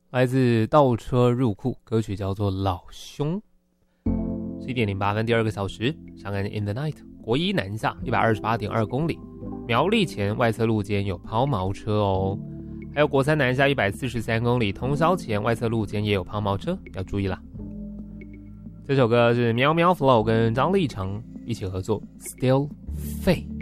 来自倒车入库，歌曲叫做老兄。11点08分，第二个小时，上岸 In the Night， 国一南下 128.2 公里，苗栗前外侧路肩有抛锚车哦。还有国三南下143公里，通霄前外侧路肩也有抛锚车，要注意啦。这首歌是喵喵 Flow 跟张立成一起合作 Still Fake。